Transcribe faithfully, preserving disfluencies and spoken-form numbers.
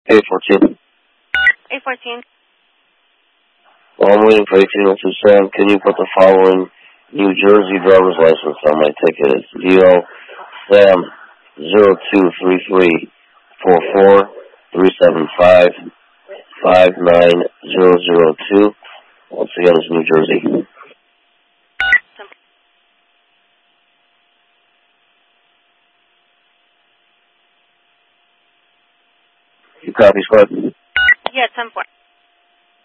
eight fourteen. eight fourteen. Well, I'm waiting for eighteen oh two Sam. Can you put the following New Jersey driver's license on my ticket? It's D O Sam zero two three three four four three seven five five nine zero zero two. Once again, it's New Jersey. You copy, Squad? Yeah, ten four.